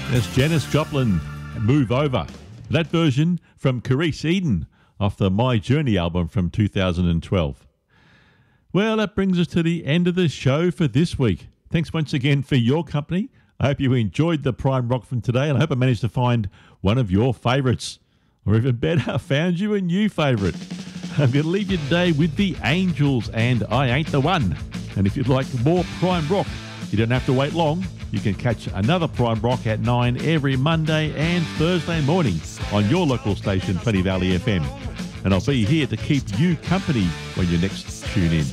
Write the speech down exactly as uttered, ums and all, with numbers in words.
That's Janis Joplin, Move Over. That version from Carice Eden off the My Journey album from two thousand twelve. Well, that brings us to the end of the show for this week. Thanks once again for your company. I hope you enjoyed the Prime Rock from today, and I hope I managed to find one of your favourites. Or even better, found you a new favourite. I'm going to leave you today with the Angels and I Ain't the One. And if you'd like more Prime Rock, you don't have to wait long. You can catch another Prime Rock at nine every Monday and Thursday morning on your local station, Plenty Valley F M. And I'll be here to keep you company when you next tune in.